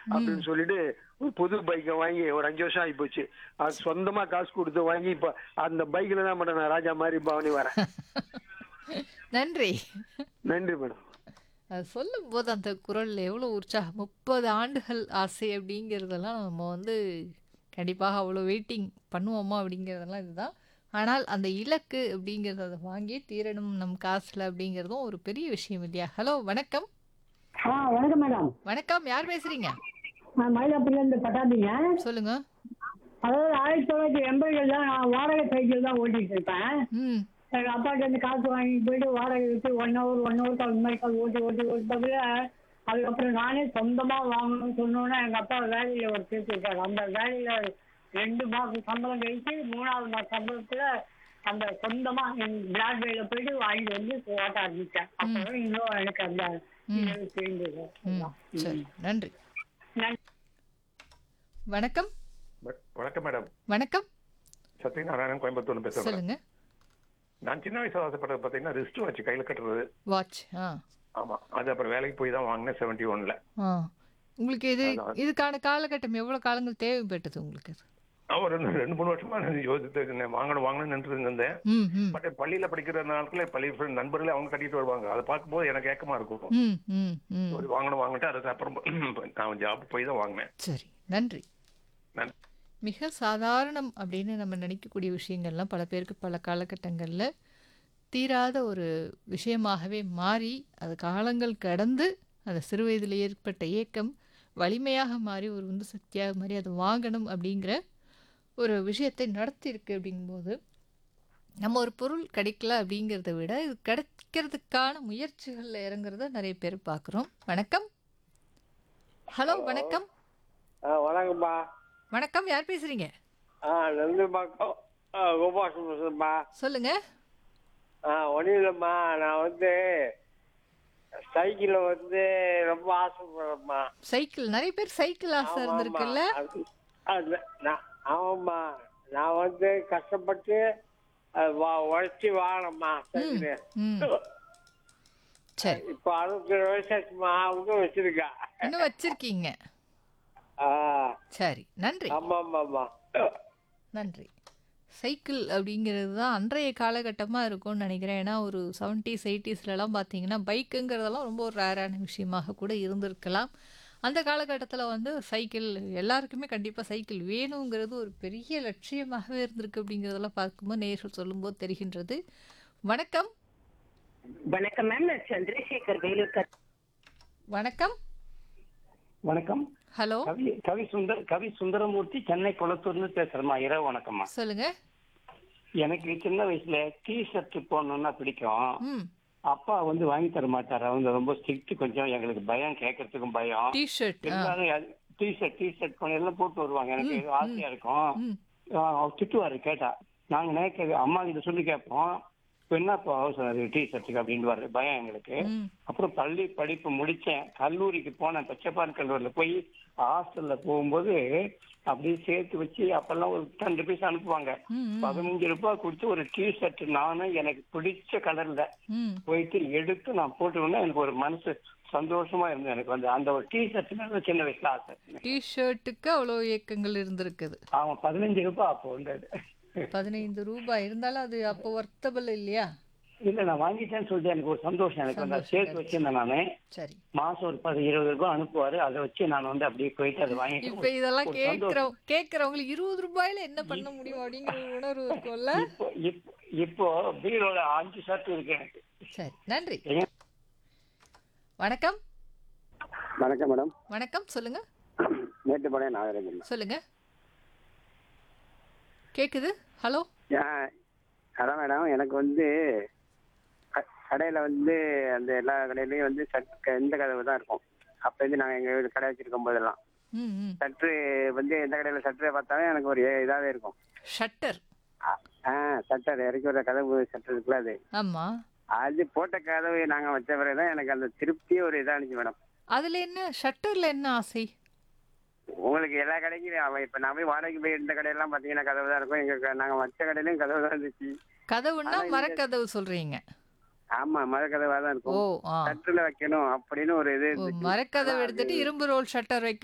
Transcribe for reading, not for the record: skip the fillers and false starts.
அப்படின்னு ம். சொல்லிட்டு ஒரு புது பைக்கை வாங்கி ஒரு 5 வருஷம் ஆகி போச்சு. அது சொந்தமா காசு கொடுத்து வாங்கி இப்ப அந்த பைக்ல தான் மேடம் நான் ராஜா மாதிரி பவனி வரேன். நன்றி. நன்றி மேடம். அது சொல்லும்போது அந்த குரல்ல எவ்வளோ உற்சாகம். 30 ஆண்டுகள் ஆசை அப்படிங்கிறதெல்லாம் நம்ம வந்து கண்டிப்பாக அவ்வளோ வெயிட்டிங் பண்ணுவோமா அப்படிங்கிறதெல்லாம் இதுதான். ஆனால் அந்த இலக்கு அப்படிங்கிறத அத வாங்கியே தீரணும் நம் காசுல அப்படிங்கிறதும் ஒரு பெரிய விஷயம் இல்லையா? ஹலோ வணக்கம். வணக்கம் மேடம். வணக்கம். யார் பேசுறீங்க? நான் மயிலாப்பூர்லேருந்து பட்டாபிங்க. சொல்லுங்க. அதாவது 1980கள் தான் நான் வாடகை சைக்கிள் தான் ஓட்டிட்டு இருப்பேன். ம். எங்கள் அப்பாட்ட இருந்து காசு வாங்கிட்டு போயிட்டு வாடகை விட்டு 1 ஹவர் அந்த மாதிரி கால் ஓட்டி ஓட்டி ஓட்டதுல அதுக்கப்புறம் நானே சொந்தமாக வாங்கணும்னு சொன்னோன்னே எங்கள் அப்பா வேலையில் ஒரு சேர்த்துருக்காரு. அந்த வேலையில் 2 மாதம் சம்பளம் கழிச்சு 3வது மாதம் சம்பளத்தில் அந்த சொந்தமாக என் பிளாட்வேல போயிட்டு வாங்கிட்டு வந்து ஓட்ட ஆரம்பித்தேன். அப்புறம் இன்னும் எனக்கு அந்த ம். இது தெரிஞ்சது. ம். சரி. நன்றி. நன்றி. வணக்கம். வணக்கம் மேடம். வணக்கம். சத்யநாராயணன் கோயம்புத்தூர்ல பேசுறேன். சொல்லுங்க. நான் சின்ன வயசுல ஆசைப்பட்டது பாத்தீங்கன்னா ரிஸ்ட் வாட்ச் கையில கட்டுறது. வாட்ச். ஆ. ஆமா, அது அப்புறம் வேலைக்கு போய் தான் வாங்கினேன் 71ல. ஆ. உங்களுக்கு இதுக்கான காலகட்டம் எவ்வளவு காலங்கள் தேவைப்பட்டது உங்களுக்கு? ஒரு 2-3 வருஷமா நான் யோசித்து வாங்கணும்னு நின்று இருந்தேன். ம். ம். பட் பள்ளியில படிக்கிற நாட்களே பள்ளி நண்பர்களே அவங்க கட்டிட்டு வருவாங்க. அதை பார்க்கும்போது எனக்கு ஏக்கமா இருக்கும். ம். ம். ம். ஒரு வாங்கிட்டு அதுக்கப்புறம் நான் ஜாப் போய் தான் வாங்கினேன். சரி. நன்றி. நன்றி. மிக சாதாரணம் அப்படின்னு நம்ம நினைக்கக்கூடிய விஷயங்கள்லாம் பல பேருக்கு பல காலகட்டங்களில் தீராத ஒரு விஷயமாகவே மாறி அது காலங்கள் கடந்து அந்த சிறு வயதில் ஏற்பட்ட ஏக்கம் வலிமையாக மாறி ஒரு உந்து சக்தியாக மாறி அதை வாங்கணும் அப்படிங்கிற ஒரு விஷயத்தை நடத்தியிருக்கு. அப்படிங்கும்போது நம்ம ஒரு பொருள் கிடைக்கல அப்படிங்கிறத விட இது கிடைக்கிறதுக்கான முயற்சிகளில் இறங்குறத நிறைய பேர் பார்க்குறோம். வணக்கம். ஹலோ வணக்கம். வணக்கம்மா. வணக்கம். யார் பேசுறீங்க? நெல்லிப்பாக்கம் கோபாசம் பேசுறேம்மா. சொல்லுங்க. ஒன்றும் இல்லைம்மா, நான் சைக்கிளை ரொம்ப ஆசைப்படுறேம்மா. சைக்கிள் நிறைய பேர் சைக்கிள் ஆசை இருந்திருக்குல்ல? ஆமாம்மா, நான் கஷ்டப்பட்டு உழைச்சி வாங்கினேம்மா சைக்கிள். ம். சரி. இப்போ 67 வயசு ஆச்சுமா, அவங்களும் வச்சிருக்கா. இன்னும் வச்சிருக்கீங்க? சரி. நன்றி. ஆமாம்மாம்மா. நன்றி. சைக்கிள் அப்படிங்கிறது தான் அன்றைய காலகட்டமாக இருக்கும்னு நினைக்கிறேன். ஏன்னா ஒரு 70s 80ஸ்லலாம் பார்த்தீங்கன்னா பைக்குங்கிறதெல்லாம் ரொம்ப ஒரு ரேரான விஷயமாக கூட இருந்திருக்கலாம். அந்த காலகட்டத்தில் வந்து சைக்கிள் எல்லாருக்குமே கண்டிப்பாக சைக்கிள் வேணுங்கிறது ஒரு பெரிய லட்சியமாகவே இருந்திருக்கு அப்படிங்கிறதெல்லாம் பார்க்கும்போது நேர்கள் சொல்லும்போது தெரிகின்றது. வணக்கம். வணக்கம் மேம், நான் சந்திரசேகர் வேலூர். வணக்கம். வணக்கம். ஹலோ. கவி சுந்தரமூர்த்தி, சென்னை குளத்தூர்னு பேசுறேம்மா. இரவு வணக்கம்மா. சொல்லுங்க. எனக்கு சின்ன வயசுல டி ஷர்ட் போடணும்னா பிடிக்கும். ம். அப்பா வாங்கி தர மாட்டாரு. அவங்க ரொம்ப ஸ்ட்ரிக்ட். கொஞ்சம் எங்களுக்கு பயம், கேட்கறதுக்கும் பயம். டி ஷர்ட் டி ஷர்ட் எல்லாம் போட்டு வருவாங்க. எனக்கு ஆசையா இருக்கும். திட்டுவாரு கேட்டா. நாங்க நினைக்க அம்மா கிட்ட சொல்லி கேட்போம், என்னப்பா அவசரம் டி ஷர்ட்டுக்கு அப்படின்னு பயம் எங்களுக்கு. அப்புறம் பள்ளி படிப்பு முடிச்சேன், கல்லூரிக்கு போனேன். பச்சைப்பார் கல்லூரியில போய் ஹாஸ்டல்ல போகும்போது அப்படியே சேர்த்து வச்சு அப்பெல்லாம் ஒரு 10 rupees அனுப்புவாங்க. 15 ரூபாய் கொடுத்து ஒரு டி ஷர்ட் நானும் எனக்கு பிடிச்ச கலர்ல போயிட்டு எடுத்து நான் போட்டுக்கணும். எனக்கு ஒரு மனசு சந்தோஷமா இருந்தது. எனக்கு அந்த ஒரு டி ஷர்ட் சின்ன வயசுல ஆசை. டி ஷர்ட்டுக்கு அவ்வளோ இயக்கங்கள் இருந்திருக்குது. ஆமா, 15 ரூபாய் அப்போ வந்தது. 15 ரூபாய் இருந்தாலும் அது அப்போ ஒர்த்தபிள் இல்லையா? இல்ல, நான் வாங்கிட்டேன்னு சொல்லிட்டு எனக்கு ஒரு சந்தோஷம். எனக்கு சேர்த்து வச்சிருந்தேன் நானு. சரி. மாசம் ஒரு 20 ரூபாய் அனுப்புவாரு. அதை வச்சு நான் அப்படியே போயிட்டு அதை வாங்கிட்டு. இப்ப இதெல்லாம் கேக்குறவங்களுக்கு 20 ரூபாயில என்ன பண்ண முடியும் அப்படிங்கிற உணர்வு இருக்கும்ல. இப்போ பீரோல 5 ஷர்ட் இருக்கு எனக்கு. சரி. நன்றி. வணக்கம். வணக்கம் மேடம். வணக்கம். சொல்லுங்க. மேட்டுப்பாளையம் நாகராஜன். சொல்லுங்க. கேக்குது? ஹலோ. அதான் மேடம், எனக்கு கடையில அந்த எல்லா கடையிலயும் இந்த கதவு தான் இருக்கும். அப்ப நாங்க எங்க கடை வச்சிருக்கும் போதெல்லாம் சற்று எந்த கடையில சட்டரை பார்த்தாலும் எனக்கு ஒரு இதாவே இருக்கும். ஷட்டர். சட்டர் இறக்கி ஒரு கதவு சட்டர் இருக்குல்ல, அது. ஆமா. அது போட்ட கதவு நாங்க வச்ச பிறகுதான் எனக்கு அந்த திருப்தியே ஒரு இதா இருந்துச்சு மேடம். அதுல என்ன ஷட்டர்ல என்ன ஆசை உங்களுக்கு? எல்லா கடைக்கும் இப்ப நான் போய் வாடகைக்கு போய் இருந்த கடையெல்லாம் பாத்தீங்கன்னா கதவு தான் இருக்கும். நாங்க வச்ச கடையிலயும் கதவு தான் இருந்துச்சு. கதவுன்னா மரக்கதவு சொல்றீங்க? ஆமா, மரக்கதவா தான் இருக்கும். சட்டர்ல வைக்கணும் அப்படின்னு ஒரு இது. மரக்கதவு எடுத்துட்டு இரும்பு ரோல் ஷட்டர் வைக்க